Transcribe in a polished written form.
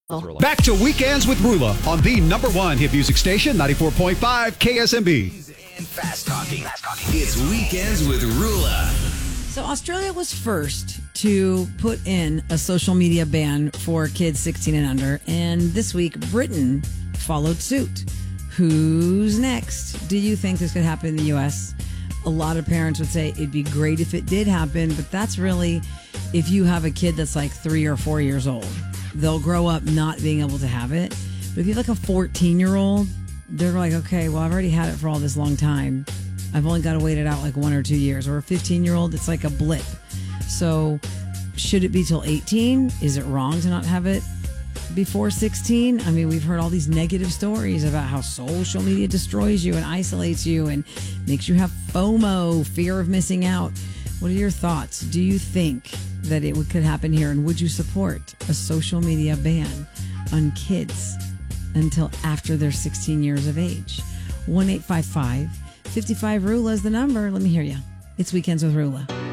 Back to Weekends with Rula on the number one hit music station, 94.5 KSMB. And fast talking. It's Weekends with Rula. So Australia was first to put in a social media ban for kids 16 and under. And this week, Britain followed suit. Who's next? Do you think this could happen in the U.S.? A lot of parents would say it'd be great if it did happen, but that's really if you have a kid that's like 3 or 4 years old. They'll grow up not being able to have it. But if you have like a 14-year-old, they're like, okay, well, I've already had it for all this long time. I've only got to wait it out like 1 or 2 years. Or a 15-year-old, it's like a blip. So should it be till 18? Is it wrong to not have it before 16? I mean, we've heard all these negative stories about how social media destroys you and isolates you and makes you have FOMO, fear of missing out. What are your thoughts? Do you think that it could happen here? And would you support a social media ban on kids until after they're 16 years of age? 1-855-55-RULA is the number. Let me hear you. It's Weekends with Rula.